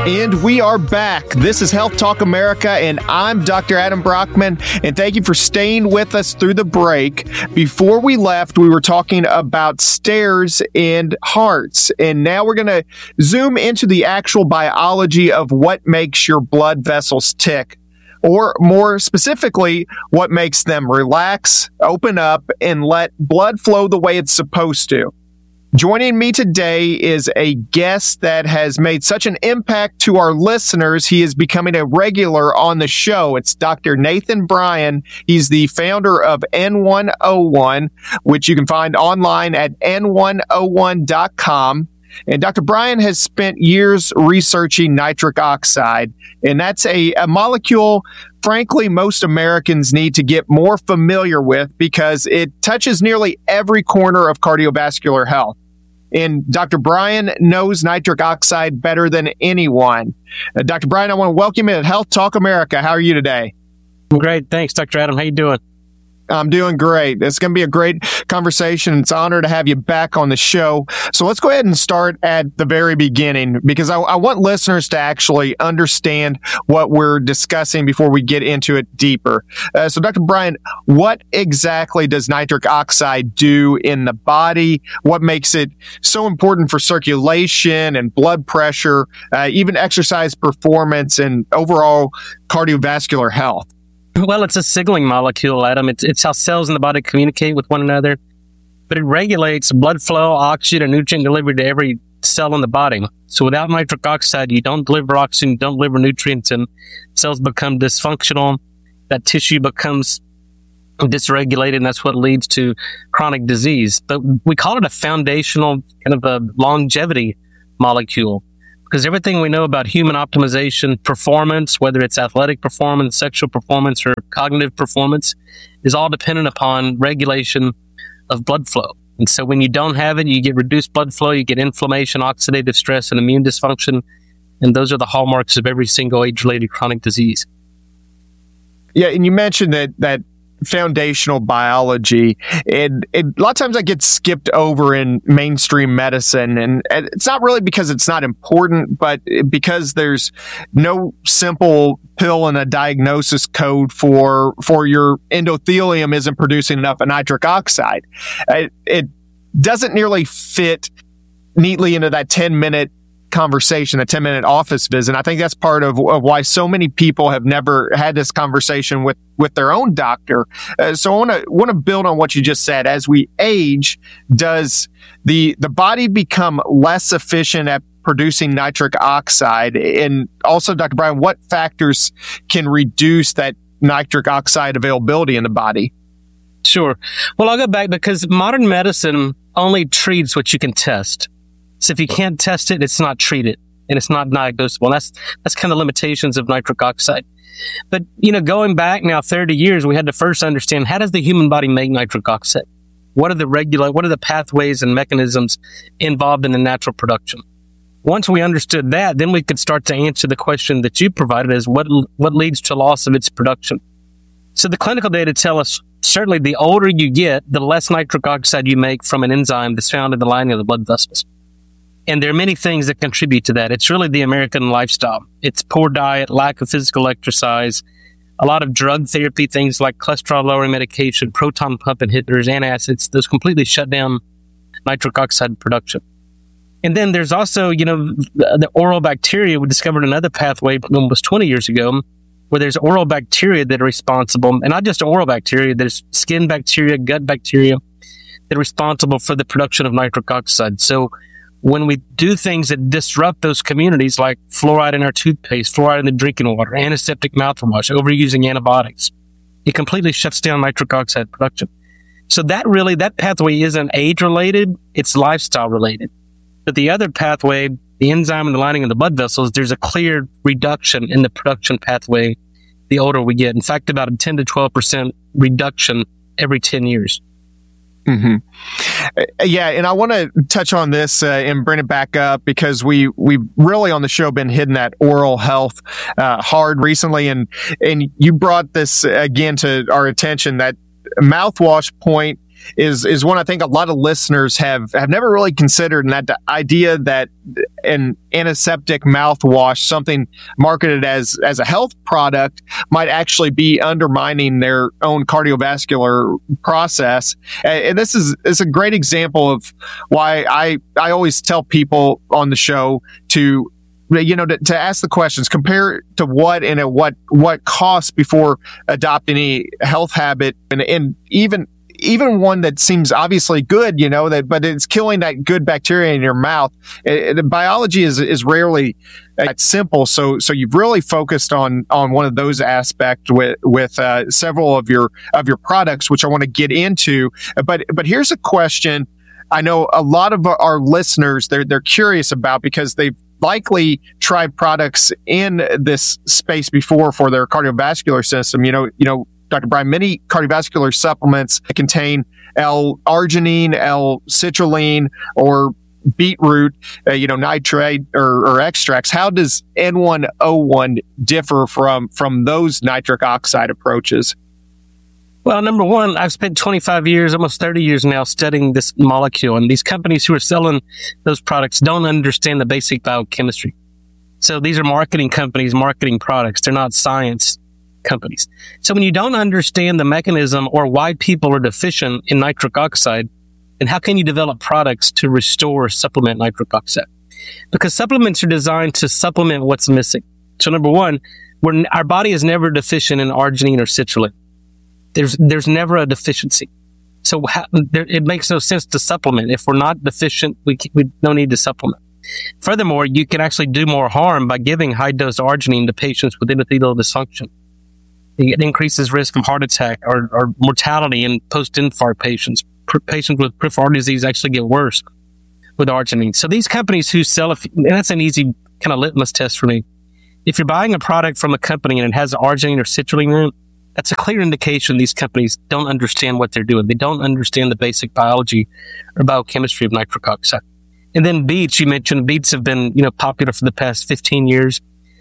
And we are back. This is Health Talk America, and I'm Dr. Adam Brockman, and thank you for staying with us through the break. Before we left, we were talking about stairs and hearts, and now we're going to zoom into the actual biology of what makes your blood vessels tick, or more specifically, what makes them relax, open up, and let blood flow the way it's supposed to. Joining me today is a guest that has made such an impact to our listeners. He is becoming a regular on the show. It's Dr. Nathan Bryan. He's the founder of N101, which you can find online at n101.com. And Dr. Bryan has spent years researching nitric oxide, and that's a molecule, frankly, most Americans need to get more familiar with because it touches nearly every corner of cardiovascular health. And Dr. Bryan knows nitric oxide better than anyone. Dr. Bryan, I want to welcome you at Health Talk America. How are you today? Great. Thanks, Dr. Adam. How you doing? I'm doing great. It's going to be a great conversation. It's an honor to have you back on the show. So let's go ahead and start at the very beginning because I want listeners to actually understand what we're discussing before we get into it deeper. So Dr. Bryan, what exactly does nitric oxide do in the body? What makes it so important for circulation and blood pressure, even exercise performance and overall cardiovascular health? Well, it's a signaling molecule, Adam. It's how cells in the body communicate with one another, but it regulates blood flow, oxygen, and nutrient delivery to every cell in the body. So without nitric oxide, you don't deliver oxygen, you don't deliver nutrients, and cells become dysfunctional. That tissue becomes dysregulated, and that's what leads to chronic disease. But we call it a foundational kind of a longevity molecule. Because everything we know about human optimization performance, whether it's athletic performance, sexual performance, or cognitive performance, is all dependent upon regulation of blood flow. And so when you don't have it, you get reduced blood flow, you get inflammation, oxidative stress, and immune dysfunction. And those are the hallmarks of every single age-related chronic disease. Yeah, and you mentioned that foundational biology, and a lot of times that gets skipped over in mainstream medicine, and it's not really because it's not important, but because there's no simple pill and a diagnosis code for your endothelium isn't producing enough nitric oxide. It doesn't nearly fit neatly into that 10-minute conversation, a 10-minute office visit. I think that's part of why so many people have never had this conversation with their own doctor. So I want to build on what you just said. As we age, does the body become less efficient at producing nitric oxide? And also, Dr. Bryan, what factors can reduce that nitric oxide availability in the body? Sure. Well, I'll go back because modern medicine only treats what you can test. So if you can't test it, it's not treated and it's not diagnosable. And that's kind of limitations of nitric oxide. But, going back now 30 years, we had to first understand, how does the human body make nitric oxide? What are the pathways and mechanisms involved in the natural production? Once we understood that, then we could start to answer the question that you provided as what leads to loss of its production. So the clinical data tell us certainly the older you get, the less nitric oxide you make from an enzyme that's found in the lining of the blood vessels. And there are many things that contribute to that. It's really the American lifestyle. It's poor diet, lack of physical exercise, a lot of drug therapy, things like cholesterol-lowering medication, proton pump inhibitors, antacids. Those completely shut down nitric oxide production. And then there's also, the oral bacteria. We discovered another pathway almost 20 years ago where there's oral bacteria that are responsible, and not just oral bacteria, there's skin bacteria, gut bacteria that are responsible for the production of nitric oxide. So when we do things that disrupt those communities, like fluoride in our toothpaste, fluoride in the drinking water, antiseptic mouthwash, overusing antibiotics, it completely shuts down nitric oxide production. So that pathway isn't age-related, it's lifestyle-related. But the other pathway, the enzyme in the lining of the blood vessels, there's a clear reduction in the production pathway the older we get. In fact, about a 10 to 12% reduction every 10 years. Mm-hmm. Yeah, and I want to touch on this and bring it back up because we really on the show been hitting that oral health hard recently, and you brought this again to our attention, that mouthwash point is one I think a lot of listeners have never really considered, and that the idea that an antiseptic mouthwash, something marketed as a health product, might actually be undermining their own cardiovascular process. And this is a great example of why I always tell people on the show to ask the questions, compare to what and at what costs before adopting any health habit, and even one that seems obviously good, but it's killing that good bacteria in your mouth. The biology is rarely that simple. So you've really focused on one of those aspects with several of your products, which I want to get into. But here's a question I know a lot of our listeners, they're curious about, because they've likely tried products in this space before for their cardiovascular system. Dr. Brian, many cardiovascular supplements contain L-arginine, L-citrulline, or beetroot, nitrate or extracts. How does N1-01 differ from those nitric oxide approaches? Well, number one, I've spent 25 years, almost 30 years now, studying this molecule, and these companies who are selling those products don't understand the basic biochemistry. So these are marketing companies marketing products. They're not science companies. So when you don't understand the mechanism or why people are deficient in nitric oxide, then how can you develop products to restore, supplement nitric oxide? Because supplements are designed to supplement what's missing. So number one, our body is never deficient in arginine or citrulline. There's never a deficiency. So it makes no sense to supplement. If we're not deficient, we don't need to supplement. Furthermore, you can actually do more harm by giving high-dose arginine to patients with endothelial dysfunction. It increases risk of heart attack or mortality in post-infarct patients. Patients with peripheral artery disease actually get worse with arginine. So these companies who sell, and that's an easy kind of litmus test for me. If you're buying a product from a company and it has arginine or citrulline in it, that's a clear indication these companies don't understand what they're doing. They don't understand the basic biology or biochemistry of nitric oxide. And then beets, you mentioned beets have been, popular for the past 15 years.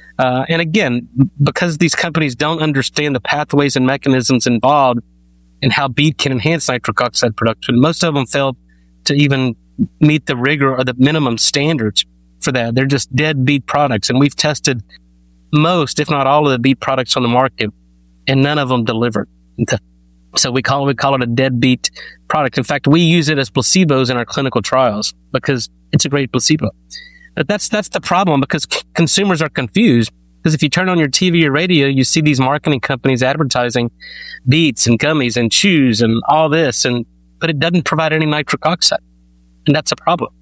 And again, because these companies don't understand the pathways and mechanisms involved and how beet can enhance nitric oxide production, most of them fail to even meet the rigor or the minimum standards for that. They're just dead beet products. And we've tested most, if not all, of the beet products on the market, and none of them delivered. So we call it a deadbeat product. In fact, we use it as placebos in our clinical trials because it's a great placebo. But that's the problem, because consumers are confused. Because if you turn on your TV or radio, you see these marketing companies advertising beets and gummies and chews and all this, but it doesn't provide any nitric oxide, and that's a problem.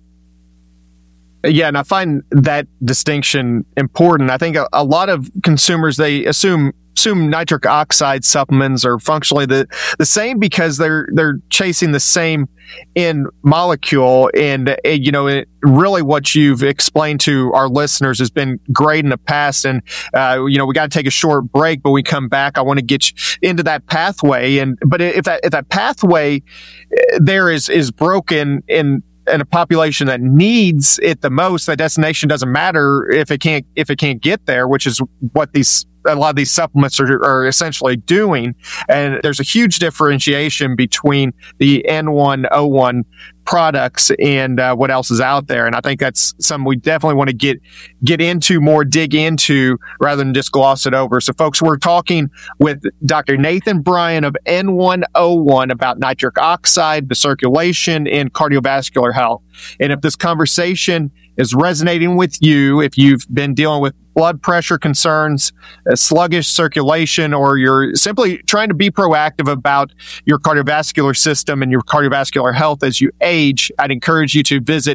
Yeah, and I find that distinction important. I think a lot of consumers, they assume nitric oxide supplements are functionally the same because they're chasing the same end molecule. And really what you've explained to our listeners has been great in the past. And we got to take a short break, but we come back, I want to get you into that pathway. But if that pathway there is broken in a population that needs it the most, that destination doesn't matter if it can't get there, which is what a lot of these supplements are essentially doing. And there's a huge differentiation between the N1-01 products and what else is out there. And I think that's something we definitely want to get into more, dig into, rather than just gloss it over. So folks, we're talking with Dr. Nathan Bryan of N1-01 about nitric oxide, the circulation, and cardiovascular health. And if this conversation is resonating with you, if you've been dealing with blood pressure concerns, sluggish circulation, or you're simply trying to be proactive about your cardiovascular system and your cardiovascular health as you age, I'd encourage you to visit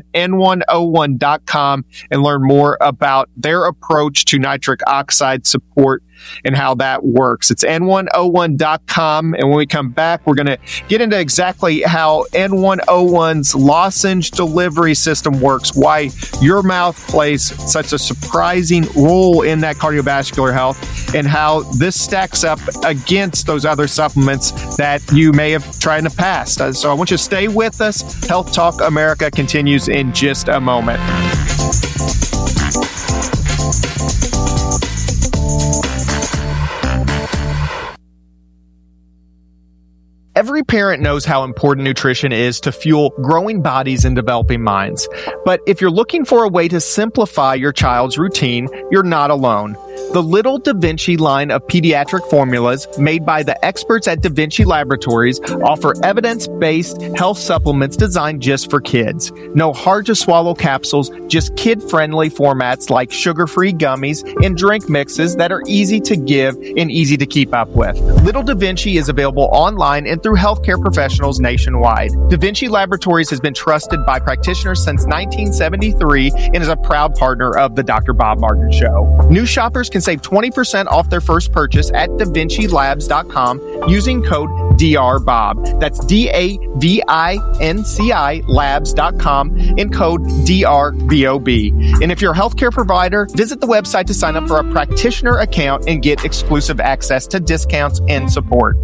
N101.com and learn more about their approach to nitric oxide support and how that works. It's N101.com. And when we come back, we're going to get into exactly how N101's lozenge delivery system works, why your mouth plays such a surprising role in that cardiovascular health, and how this stacks up against those other supplements that you may have tried in the past. So I want you to stay with us. Health Talk America continues in just a moment. Every parent knows how important nutrition is to fuel growing bodies and developing minds. But if you're looking for a way to simplify your child's routine, you're not alone. The Little Da Vinci line of pediatric formulas made by the experts at Da Vinci Laboratories offer evidence-based health supplements designed just for kids. No hard-to-swallow capsules, just kid-friendly formats like sugar-free gummies and drink mixes that are easy to give and easy to keep up with. Little Da Vinci is available online and through healthcare professionals nationwide. Da Vinci Laboratories has been trusted by practitioners since 1973 and is a proud partner of the Dr. Bob Martin Show. New shoppers can save 20% off their first purchase at DaVinciLabs.com using code DRBOB. That's DAVINCI Labs.com and code DRBOB. And if you're a healthcare provider, visit the website to sign up for a practitioner account and get exclusive access to discounts and support.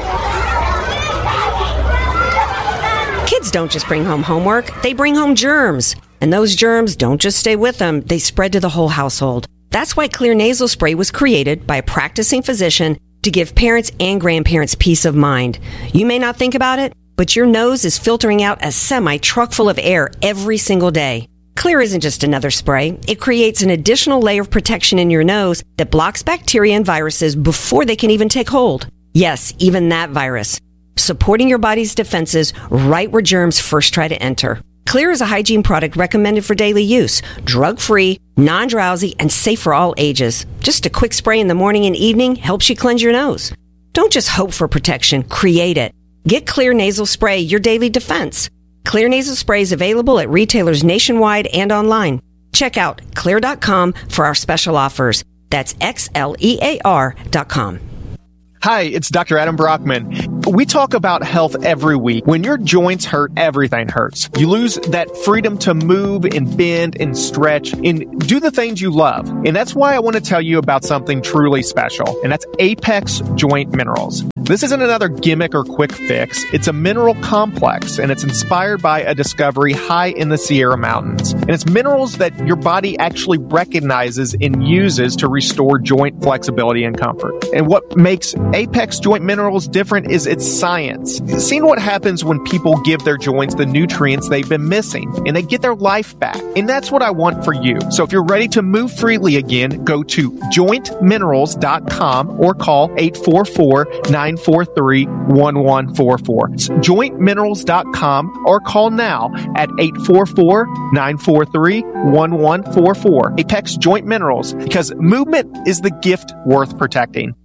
Kids don't just bring home homework, they bring home germs. And those germs don't just stay with them, they spread to the whole household. That's why Xlear nasal spray was created by a practicing physician to give parents and grandparents peace of mind. You may not think about it, but your nose is filtering out a semi-truck full of air every single day. Xlear isn't just another spray. It creates an additional layer of protection in your nose that blocks bacteria and viruses before they can even take hold. Yes, even that virus. Supporting your body's defenses right where germs first try to enter. Xlear is a hygiene product recommended for daily use, drug-free, non-drowsy, and safe for all ages. Just a quick spray in the morning and evening helps you cleanse your nose. Don't just hope for protection, create it. Get Xlear nasal spray, your daily defense. Xlear nasal spray is available at retailers nationwide and online. Check out Xlear.com for our special offers. That's XLEAR.com. Hi, it's Dr. Adam Brockman. We talk about health every week. When your joints hurt, everything hurts. You lose that freedom to move and bend and stretch and do the things you love. And that's why I want to tell you about something truly special, and that's Apex Joint Minerals. This isn't another gimmick or quick fix. It's a mineral complex, and it's inspired by a discovery high in the Sierra Mountains. And it's minerals that your body actually recognizes and uses to restore joint flexibility and comfort. And what makes Apex Joint Minerals different is its science. Seeing what happens when people give their joints the nutrients they've been missing, and they get their life back. And that's what I want for you. So if you're ready to move freely again, go to jointminerals.com or call 844-943-1144. It's jointminerals.com or call now at 844-943-1144. Apex Joint Minerals, because movement is the gift worth protecting.